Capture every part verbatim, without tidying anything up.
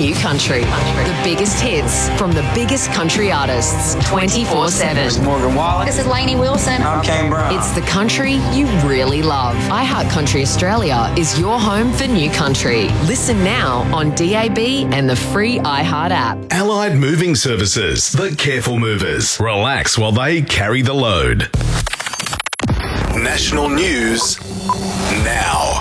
New Country. The biggest hits from the biggest country artists, twenty-four seven. Morgan Wallen. This is Lainey Wilson. I'm Kane Brown. It's the country you really love. iHeart Country Australia is your home for new country. Listen now on D A B and the free iHeart app. Allied Moving Services, the careful movers. Relax while they carry the load. National news now.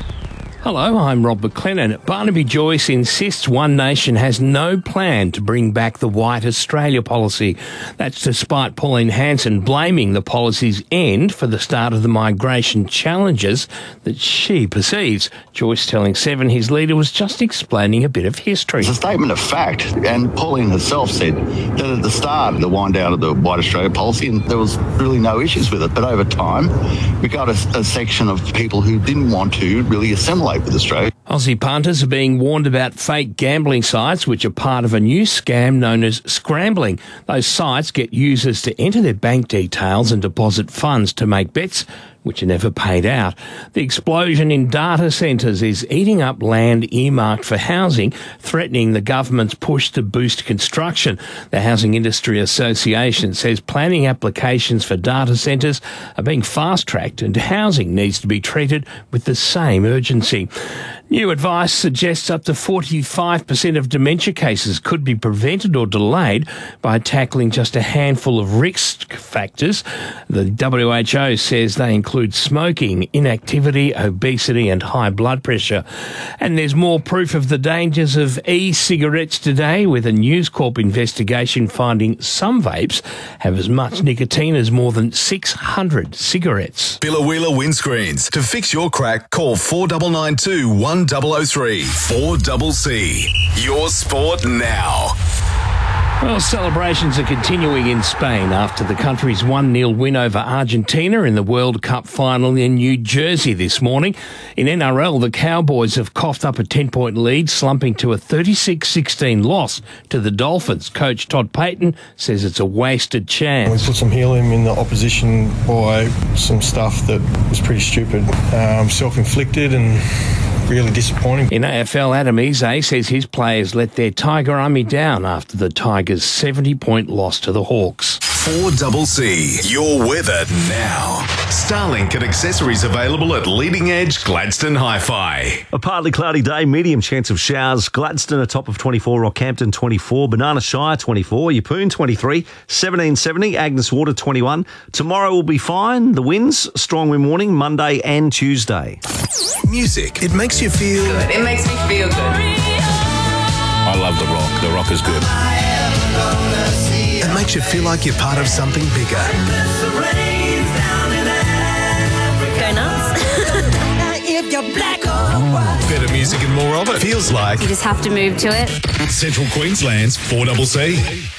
Hello, I'm Rob McLennan. Barnaby Joyce insists One Nation has no plan to bring back the White Australia policy. That's despite Pauline Hanson blaming the policy's end for the start of the migration challenges that she perceives. Joyce telling Seven his leader was just explaining a bit of history. It's a statement of fact, and Pauline herself said that at the start, the wind down of the White Australia policy, and there was really no issues with it. But over time, we got a, a section of people who didn't want to really assimilate with Australia. Aussie punters are being warned about fake gambling sites, which are part of a new scam known as scrambling. Those sites get users to enter their bank details and deposit funds to make bets, which are never paid out. The explosion in data centres is eating up land earmarked for housing, threatening the government's push to boost construction. The Housing Industry Association says planning applications for data centres are being fast-tracked and housing needs to be treated with the same urgency. New advice suggests up to forty-five percent of dementia cases could be prevented or delayed by tackling just a handful of risk factors. The W H O says they include smoking, inactivity, obesity and high blood pressure. And there's more proof of the dangers of e-cigarettes today, with a News Corp investigation finding some vapes have as much nicotine as more than six hundred cigarettes. Billa Windscreens. To fix your crack, call four nine nine two, one zero zero three. four C C. Your sport now. Well, celebrations are continuing in Spain after the country's one nil win over Argentina in the World Cup final in New Jersey this morning. In N R L, the Cowboys have coughed up a ten-point lead, slumping to a thirty-six sixteen loss to the Dolphins. Coach Todd Payton says it's a wasted chance. We put some helium in the opposition by some stuff that was pretty stupid, um, self-inflicted and really disappointing. In A F L, Adam Eze says his players let their Tiger Army down after the Tigers' seventy-point loss to the Hawks. four C C. Your weather now. Starlink and accessories available at Leading Edge Gladstone Hi-Fi. A partly cloudy day, medium chance of showers. Gladstone a top of twenty-four, Rockhampton twenty-four, Banana Shire twenty-four, Yeppoon twenty-three, seventeen seventy, Agnes Water twenty-one. Tomorrow will be fine. The winds, strong wind warning, Monday and Tuesday. Music. It makes you feel... Good. It makes me feel good. I love The Rock. The Rock is good. It makes you feel like you're part of something bigger. Go nuts. If you're black or white. Better music and more of it. Feels like You just have to move to it. Central Queensland's four C C.